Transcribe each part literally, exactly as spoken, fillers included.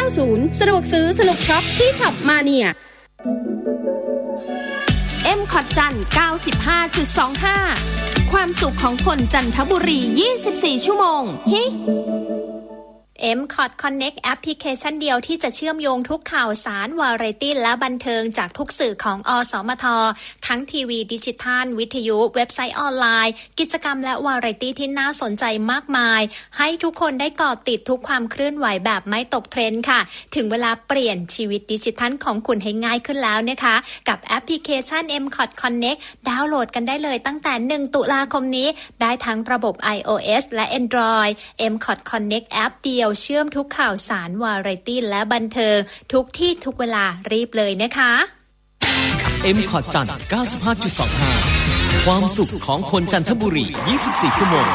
าศูนย์สะดวกซื้อสนุกช็อปที่ช็อปมาเนียเอ็มคอร์ดจัน เก้าสิบห้าจุดสองห้า ความสุขของคนจันทบุรียี่สิบสี่ชั่วโมงฮิเอ็ม คอร์ด Connect แอปพลิเคชันเดียวที่จะเชื่อมโยงทุกข่าวสารวาไรตี้และบันเทิงจากทุกสื่อของอสมททั้งทีวีดิจิทัลวิทยุเว็บไซต์ออนไลน์กิจกรรมและวาไรตี้ที่น่าสนใจมากมายให้ทุกคนได้เกาะติดทุกความเคลื่อนไหวแบบไม่ตกเทรนด์ค่ะถึงเวลาเปลี่ยนชีวิตดิจิทัลของคุณให้ง่ายขึ้นแล้วนะคะกับแอปพลิเคชัน เอ็ม คอร์ด Connect ดาวน์โหลดกันได้เลยตั้งแต่หนึ่งตุลาคมนี้ได้ทั้งระบบ iOS และ Android เอ็ม คอร์ด Connect แอปเดียวเชื่อมทุกข่าวสารวาไรตี้และบันเทิงทุกที่ทุกเวลารีบเลยนะคะเอ็ม คอร์ด จันทร์ เก้าสิบห้าจุดสองห้า ความสุขของคนจันทบุรียี่สิบสี่ชั่วโมง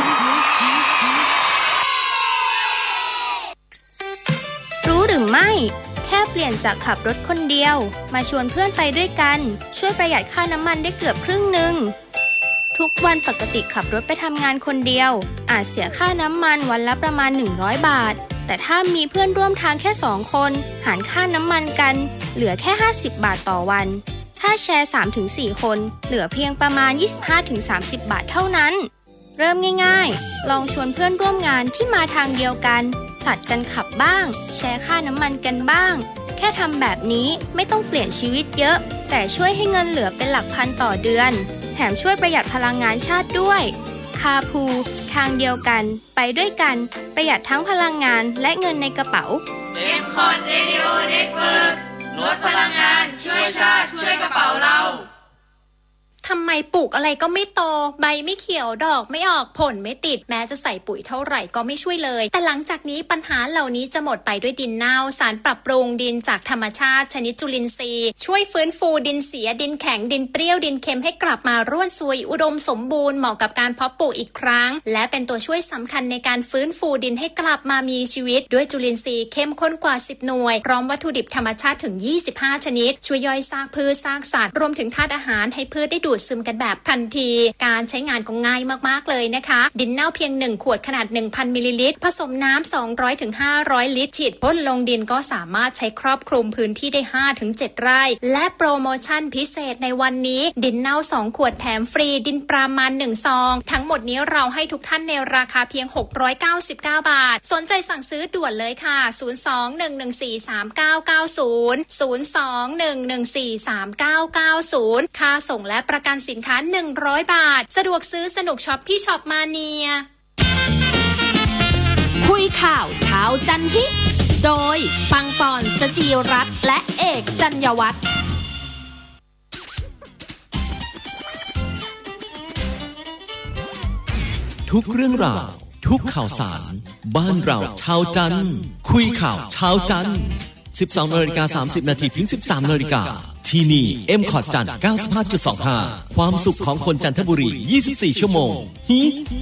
รู้หรือไม่แค่เปลี่ยนจากขับรถคนเดียวมาชวนเพื่อนไปด้วยกันช่วยประหยัดค่าน้ำมันได้เกือบครึ่งนึงทุกวันปกติขับรถไปทำงานคนเดียวอาจเสียค่าน้ำมันวันละประมาณหนึ่งร้อยบาทแต่ถ้ามีเพื่อนร่วมทางแค่สองคนหารค่าน้ำมันกันเหลือแค่ห้าสิบบาทต่อวันถ้าแชร์ สามถึงสี่ คนเหลือเพียงประมาณ ยี่สิบห้าถึงสามสิบ บาทเท่านั้นเริ่มง่ายๆลองชวนเพื่อนร่วมงานที่มาทางเดียวกันผลัดกันขับบ้างแชร์ค่าน้ำมันกันบ้างแค่ทำแบบนี้ไม่ต้องเปลี่ยนชีวิตเยอะแต่ช่วยให้เงินเหลือเป็นหลักพันต่อเดือนแถมช่วยประหยัดพลังงานชาติด้วยคาพูทางเดียวกันไปด้วยกันประหยัดทั้งพลังงานและเงินในกระเป๋าเอ็ม คอร์ด Radio Network ลดพลังงานช่วยชาติช่วยกระเป๋าเราทำไมปลูกอะไรก็ไม่โตใบไม่เขียวดอกไม่ออกผลไม่ติดแม้จะใส่ปุ๋ยเท่าไหร่ก็ไม่ช่วยเลยแต่หลังจากนี้ปัญหาเหล่านี้จะหมดไปด้วยดินเน่าสารปรับปรุงดินจากธรรมชาติชนิดจุลินทรีย์ช่วยฟื้นฟูดินเสียดินแข็งดินเปรี้ยวดินเค็มให้กลับมาร่วนซุยอุดมสมบูรณ์เหมาะกับการเพาะปลูกอีกครั้งและเป็นตัวช่วยสำคัญในการฟื้นฟูดินให้กลับมามีชีวิตด้วยจุลินทรีย์เข้มข้นกว่าสิบหน่วยพร้อมวัตถุดิบธรรมชาติถึงยี่สิบห้าชนิดช่วยย่อยซากพืชซากสัตว์รวมถึงธาตุอาหารให้พืชได้ดูดซึมกันแบบทันทีการใช้งานก็ง่ายมากๆเลยนะคะดินเน่าเพียงหนึ่งขวดขนาด หนึ่งพัน มิลลิลิตรผสมน้ำ สองร้อยถึงห้าร้อย ลิตรฉีดพ่นลงดินก็สามารถใช้ครอบคลุมพื้นที่ได้ ห้าถึงเจ็ด ไร่และโปรโมชั่นพิเศษในวันนี้ดินเน่าสองขวดแถมฟรีดินปรามาณหนึ่งซองทั้งหมดนี้เราให้ทุกท่านในราคาเพียงหกร้อยเก้าสิบเก้าบาทสนใจสั่งซื้อด่วนเลยค่ะศูนย์ สอง หนึ่ง หนึ่ง สี่ สาม เก้า เก้า ศูนย์ ศูนย์ สอง หนึ่ง หนึ่ง สี่ สาม เก้า เก้า ศูนย์ค่าส่งและประกันสินค้าหนึ่งร้อยบาทสะดวกซื้อสนุกช็อปที่ช็อปมาเนียคุยข่าวเช้าจันฮิโดยปังปอนสจีรัตน์และเอกจัญญวัฒน์ทุกเรื่องราวทุกข่าวสารบ้านเราชาวจันทร์คุยข่าวเช้าจันทร์ สิบสองนาฬิกาสามสิบนาทีถึง สิบสามนาฬิกาที่นี่ เอ็ม คอร์ด จันทร์ เก้าสิบห้าจุดสองห้า ความสุขของคนจันทบุรียี่สิบสี่ชั่วโมงฮิ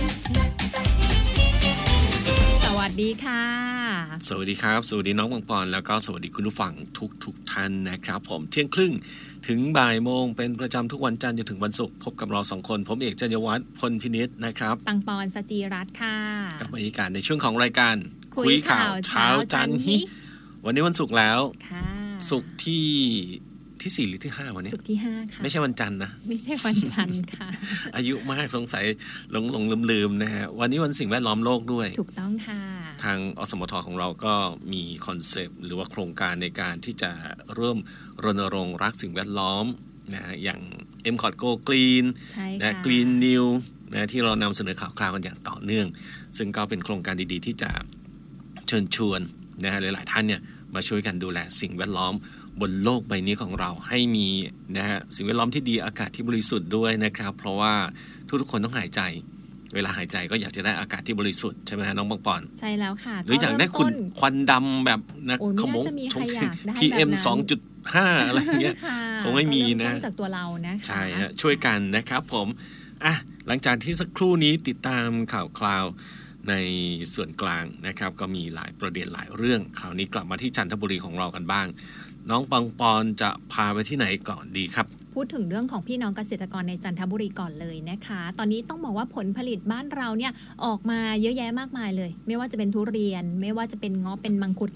สวัสดีค่ะสวัสดีครับสวัสดีน้องปังปอนแล้วก็สวัสดีคุณผู้ฟังทุกทุกท่านนะครับผมเที่ยงครึ่งถึงบ่ายโมงเป็นประจำทุกวันจันทร์จนถึงวันศุกร์พบกับเราสองคนผมเอกจัญญวัฒน์พลพินิจนะครับปังปอนสจีรัตน์ค่ะกับบรรยากาศในช่วงของรายการคุยข่าวเช้าจันทร์ฮิวันนี้วันศุกร์แล้วศุกร์ที่ที่สี่หรือที่ห้าวันนี้ศุกร์ที่ห้าค่ะไม่ใช่วันจันทร์นะไม่ใช่วันจันทร์ค่ะอายุมากสงสัยหลงหลงลืมลืมนะฮะวันนี้วันสิ่งแวดล้อมโลกด้วยถูกต้องค่ะทางอสมทของเราก็มีคอนเซปต์หรือว่าโครงการในการที่จะเริ่มรณรงค์รักสิ่งแวดล้อมนะอย่าง เอ็ม คอร์ด Go Green นะ Green New นะที่เรานำเสนอข่าวคราวกันอย่างต่อเนื่องซึ่งก็เป็นโครงการดีๆที่จะเชิญชวนนะฮะหลายๆท่านเนี่ยมาช่วยกันดูแลสิ่งแวดล้อมบนโลกใบนี้ของเราให้มีนะฮะสิ่งแวดล้อมที่ดีอากาศที่บริสุทธิ์ด้วยนะครับเพราะว่าทุกๆคนต้องหายใจเวลาหายใจก็อยากจะได้อากาศที่บริสุทธิ์ใช่ไหมฮะน้องปังปอนใช่แล้วค่ะหรืออยากได้คุณควันดำแบบนะขโมง พี เอ็ม สองจุดห้า อะไรเงี้ยคงไม่มีนะจากตัวเรานะใช่ฮะช่วยกันนะครับผมอ่ะหลังจากที่สักครู่นี้ติดตามข่าวคราวในส่วนกลางนะครับก็มีหลายประเด็นหลายเรื่องคราวนี้กลับมาที่จันทบุรีของเรากันบ้างน้องปังปอนจะพาไปที่ไหนก่อนดีครับพูดถึงเรื่องของพี่น้องเกษตรกรในจันทบุรีก่อนเลยนะคะตอนนี้ต้องบอกว่าผลผลิตบ้านเราเนี่ยออกมาเยอะแยะมากมายเลยไม่ว่าจะเป็นทุเรียนไม่ว่าจะเป็นเงาะเป็นมังคุด